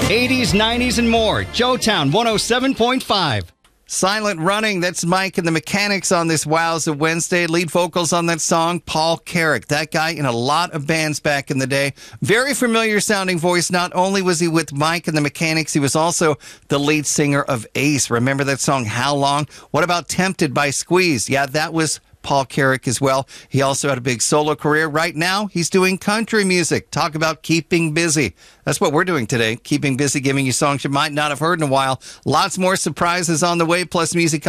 80s, 90s, and more. Joetown 107.5. Silent Running, that's Mike and the Mechanics on this Wowza Wednesday. Lead vocals on that song, Paul Carrick. That guy in a lot of bands back in the day. Very familiar sounding voice. Not only was he with Mike and the Mechanics, he was also the lead singer of Ace. Remember that song, How Long? What about Tempted by Squeeze? Yeah, that was Paul Carrick as well. He also had a big solo career. Right now, he's doing country music. Talk about keeping busy. That's what we're doing today, keeping busy, giving you songs you might not have heard in a while. Lots more surprises on the way, plus music